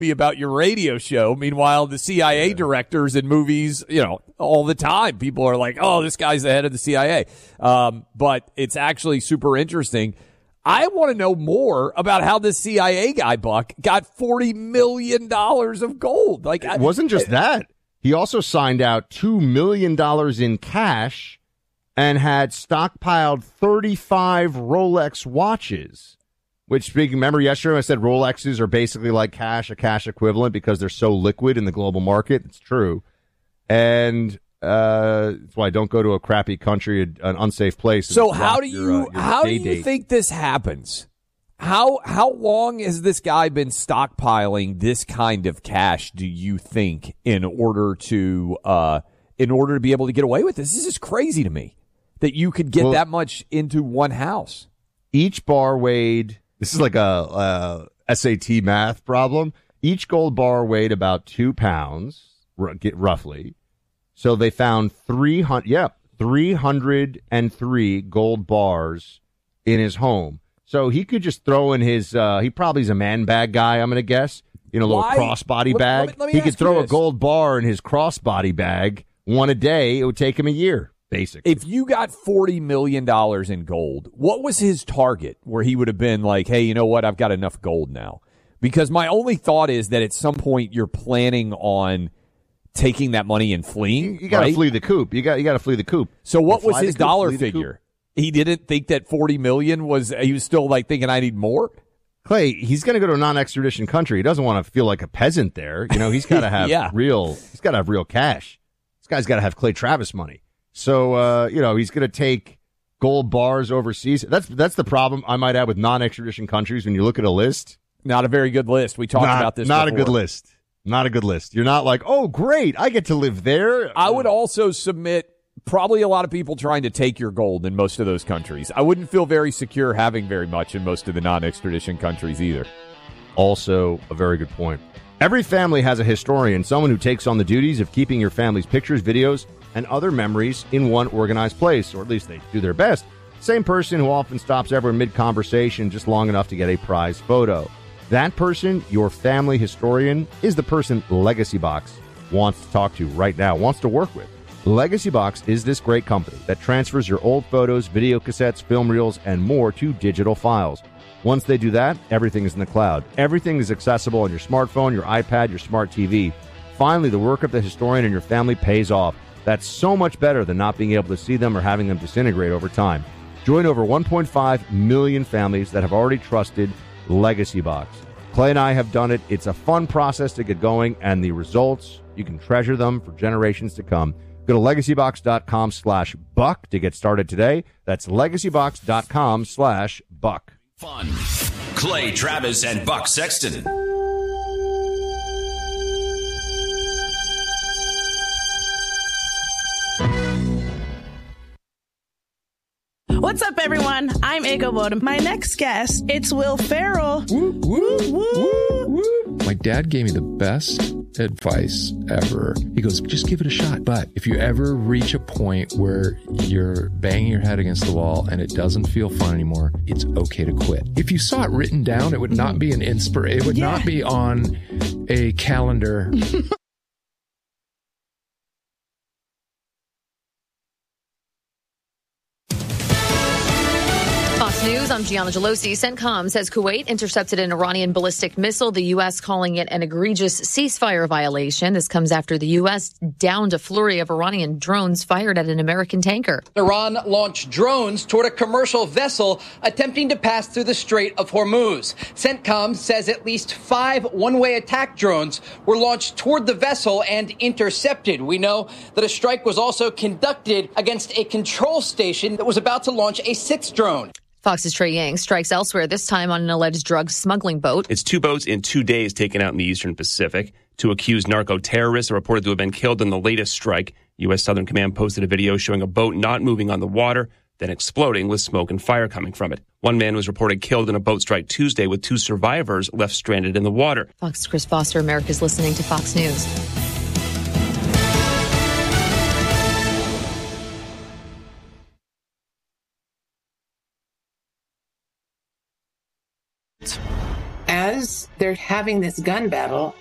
me about your radio show. Meanwhile, the CIA directors in movies, all the time, people are like, oh, this guy's the head of the CIA. But it's actually super interesting. I want to know more about how this CIA guy, Buck, got $40 million of gold. Like, it wasn't just that. He also signed out $2 million in cash and had stockpiled 35 Rolex watches. Which, remember yesterday I said Rolexes are basically like a cash equivalent because they're so liquid in the global market. It's true. And that's why I don't go to a crappy country, an unsafe place. So how do you think this happens? How long has this guy been stockpiling this kind of cash, do you think, in order to be able to get away with this? This is crazy to me that you could get that much into one house. Each bar weighed, this is like a SAT math problem. Each gold bar weighed about 2 pounds, roughly. So they found 303 gold bars in his home. So he could just throw in his, he probably is a man bag guy, I'm going to guess. A little crossbody bag. Let me he could throw a gold bar in his crossbody bag, one a day. It would take him a year, basically. If you got $40 million in gold, what was his target where he would have been like, hey, you know what? I've got enough gold now. Because my only thought is that at some point you're planning on taking that money and fleeing. You got to flee the coop. You got to flee the coop. So what was his dollar figure? He didn't think that 40 million was. He was still like thinking I need more. Clay, he's going to go to a non-extradition country. He doesn't want to feel like a peasant there. He's got to have real. He's got to have real cash. This guy's got to have Clay Travis money. So he's going to take gold bars overseas. That's the problem I might add with non-extradition countries. When you look at a list, not a very good list. We talked about this. Not a good list. Not a good list. You're not like, oh, great, I get to live there. I would also submit probably a lot of people trying to take your gold in most of those countries. I wouldn't feel very secure having very much in most of the non-extradition countries either. Also, a very good point. Every family has a historian, someone who takes on the duties of keeping your family's pictures, videos, and other memories in one organized place, or at least they do their best. Same person who often stops everyone mid-conversation just long enough to get a prize photo. That person, your family historian, is the person Legacy Box wants to talk to right now, wants to work with. Legacy Box is this great company that transfers your old photos, video cassettes, film reels, and more to digital files. Once they do that, everything is in the cloud. Everything is accessible on your smartphone, your iPad, your smart TV. Finally, the work of the historian and your family pays off. That's so much better than not being able to see them or having them disintegrate over time. Join over 1.5 million families that have already trusted Legacy Box. Clay and I have done it. It's a fun process to get going, and the results, you can treasure them for generations to come. Go to legacybox.com/buck to get started today. That's legacybox.com/buck. Fun. Clay Travis and Buck Sexton. What's up, everyone? I'm Ego Bodum. My next guest, it's Will Ferrell. Woo, woo, woo, woo. My dad gave me the best advice ever. He goes, just give it a shot. But if you ever reach a point where you're banging your head against the wall and it doesn't feel fun anymore, it's okay to quit. If you saw it written down, it would not be an inspiration. It would not be on a calendar. News, I'm Gianna Gelosi. CENTCOM says Kuwait intercepted an Iranian ballistic missile, the U.S. calling it an egregious ceasefire violation. This comes after the U.S. downed a flurry of Iranian drones fired at an American tanker. Iran launched drones toward a commercial vessel attempting to pass through the Strait of Hormuz. CENTCOM says at least 5 one-way attack drones were launched toward the vessel and intercepted. We know that a strike was also conducted against a control station that was about to launch a 6th drone. Fox's Trey Yang strikes elsewhere, this time on an alleged drug smuggling boat. It's 2 boats in 2 days taken out in the eastern Pacific. 2 accused narco-terrorists are reported to have been killed in the latest strike. U.S. Southern Command posted a video showing a boat not moving on the water, then exploding with smoke and fire coming from it. 1 man was reported killed in a boat strike Tuesday, with 2 survivors left stranded in the water. Fox's Chris Foster, America's listening to Fox News. As they're having this gun battle